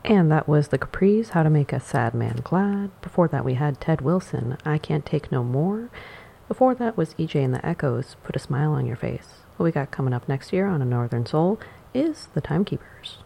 And that was the Capris, How to Make a Sad Man Glad. Before that we had Ted Wilson, I Can't Take No More. Before that was EJ and the Echoes, Put a Smile on Your Face. What we got coming up next year on A Northern Soul is The Timekeepers.